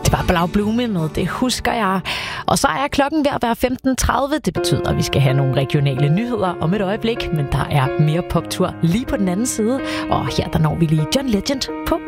Det var Blau Blume med, det husker jeg. Og så er klokken ved at være 15.30. Det betyder, at vi skal have nogle regionale nyheder om et øjeblik. Men der er mere poptur lige på den anden side. Og her der når vi lige John Legend på